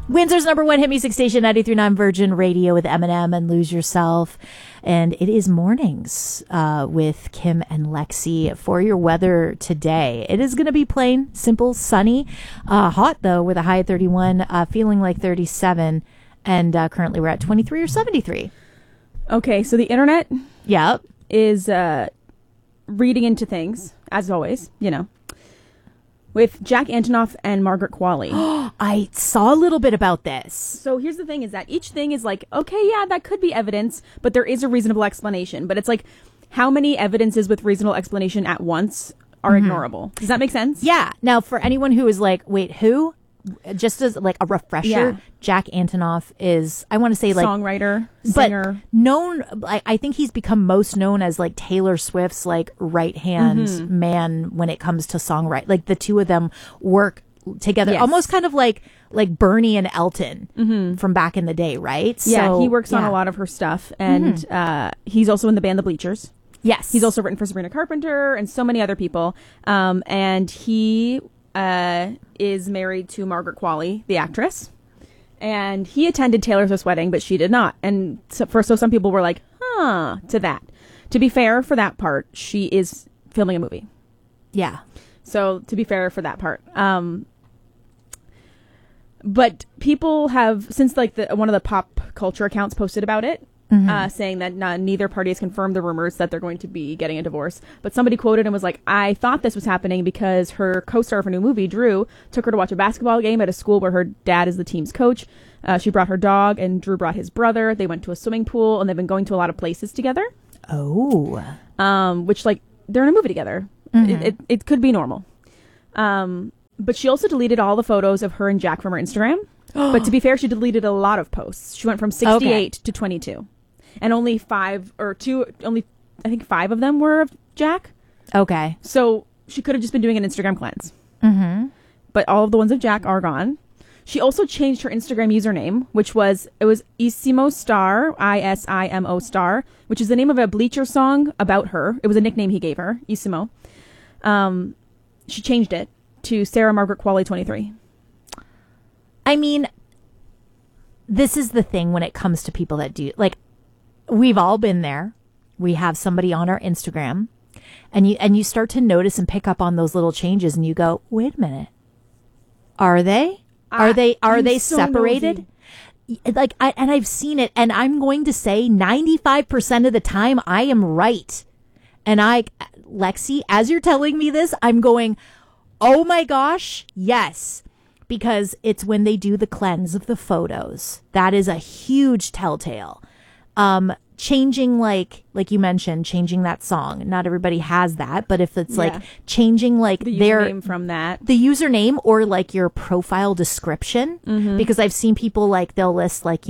Windsor's number one hit music station, 93.9 Virgin Radio with Eminem and Lose Yourself. And it is mornings with Kim and Lexi for your weather today. It is going to be plain, simple, sunny, hot though with a high of 31, feeling like 37. And currently we're at 23 or 73. Okay, so the internet Yep. is reading into things, as always, you know, with Jack Antonoff and Margaret Qualley. I saw a little bit about this. So here's the thing is that each thing is like, okay, yeah, that could be evidence, but there is a reasonable explanation. But it's like, how many evidences with reasonable explanation at once are ignorable? Does that make sense? Yeah. Now, for anyone who is like, wait, who? Just as like a refresher, Yeah. Jack Antonoff is, I want to say, like songwriter, but singer. known. I think he's become most known as like Taylor Swift's like right hand man when it comes to songwriting. Like the two of them work together, Yes. almost kind of like Bernie and Elton from back in the day, right? Yeah, So, he works on yeah. a lot of her stuff, and he's also in the band The Bleachers. Yes, He's also written for Sabrina Carpenter and so many other people. And he is married to Margaret Qualley, the actress. And he attended Taylor Swift's wedding, but she did not. And so some people were like, huh, to that. To be fair, for that part, she is filming a movie. yeah. So to be fair for that part. But people have, since like one of the pop culture accounts posted about it, saying that neither party has confirmed the rumors that they're going to be getting a divorce. But somebody quoted and was like, I thought this was happening because her co-star of her new movie, Drew, took her to watch a basketball game at a school where her dad is the team's coach. She brought her dog and Drew brought his brother. They went to a swimming pool and they've been going to a lot of places together. Oh. Which like they're in a movie together. It could be normal. But she also deleted all the photos of her and Jack from her Instagram. But to be fair, she deleted a lot of posts. She went from 68 to 22. And only I think 5 of them were of Jack. Okay. So she could have just been doing an Instagram cleanse. But all of the ones of Jack are gone. She also changed her Instagram username, which was Isimo Star, Isimo Star, which is the name of a Bleacher song about her. It was a nickname he gave her, Isimo. She changed it to Sarah Margaret Qualley 23. I mean, this is the thing when it comes to people that do, like, we've all been there. We have somebody on our Instagram and you start to notice and pick up on those little changes and you go, wait a minute. Are they I'm so separated? Like, I've seen it, and I'm going to say 95% of the time I am right. And Lexi, as you're telling me this, I'm going, oh my gosh, yes. Because it's when they do the cleanse of the photos. That is a huge telltale. Changing, like you mentioned, changing that song. Not everybody has that, but if it's like changing like The username from that. the username or like your profile description, because I've seen people like they'll list like,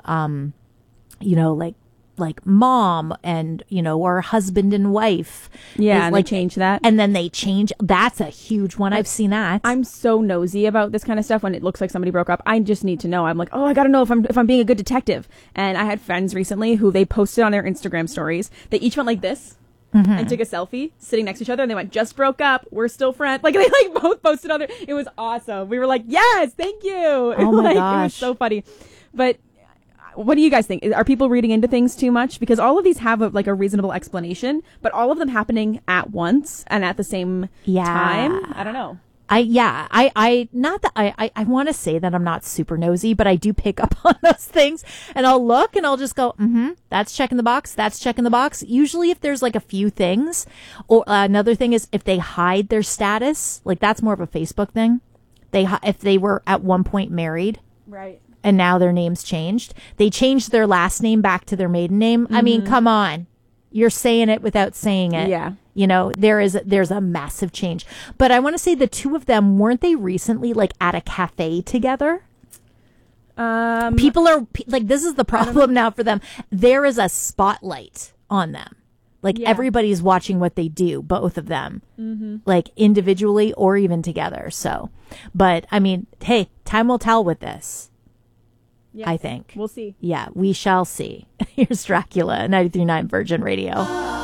like mom and, or husband and wife. Yeah, and like they change that. And then they change. That's a huge one. I've seen that. I'm so nosy about this kind of stuff when it looks like somebody broke up. I just need to know. I'm like, oh, I got to know if I'm being a good detective. And I had friends recently who they posted on their Instagram stories. They each went like this and took a selfie sitting next to each other. And they went, just broke up. We're still friends. Like they like both posted on there. It was awesome. We were like, yes, thank you. Oh my gosh. It was so funny. But what do you guys think? Are people reading into things too much? Because all of these have a reasonable explanation, but all of them happening at once and at the same time. I don't know. I want to say that I'm not super nosy, but I do pick up on those things and I'll look and I'll just go, that's checking the box. That's checking the box. Usually if there's like a few things, or another thing is if they hide their status, like that's more of a Facebook thing. If they were at one point married. Right. And now their name's changed. They changed their last name back to their maiden name. I mean, come on. You're saying it without saying it. Yeah. There's a massive change. But I want to say the two of them, weren't they recently like at a cafe together? People are like, this is the problem now for them. There is a spotlight on them. Like everybody's watching what they do, both of them, like individually or even together. So, but I mean, hey, time will tell with this. Yes. I think. We'll see. Yeah, we shall see. Here's Dracula, 93.9 Virgin Radio.